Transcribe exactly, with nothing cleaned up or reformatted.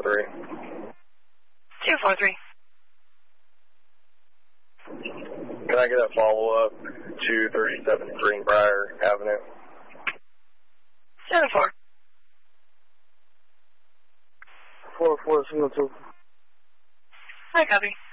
four three. two four three. Can I get a follow-up to thirty-seven Greenbrier Avenue? seven four. four four, single two. I copy.